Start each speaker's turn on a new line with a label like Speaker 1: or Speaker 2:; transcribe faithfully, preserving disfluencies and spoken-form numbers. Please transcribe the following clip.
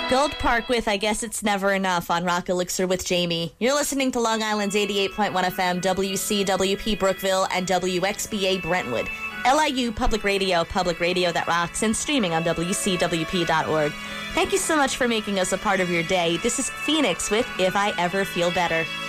Speaker 1: Gold Park with I Guess It's Never Enough on Rock Elixir with Jamie. You're listening to Long Island's eighty-eight point one F M, W C W P Brookville, and W X B A Brentwood. L I U Public Radio, public radio that rocks, and streaming on W C W P dot org. Thank you so much for making us a part of your day. This is Phoenix with If I Ever Feel Better.